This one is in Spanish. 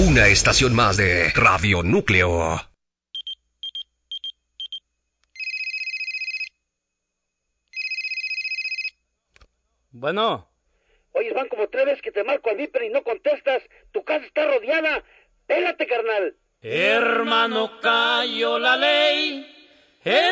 Una estación más de Radio Núcleo. Bueno. Oye, van como 3 veces que te marco al Viper y no contestas. Tu casa está rodeada. Pélate, carnal. Hermano, cayó la ley.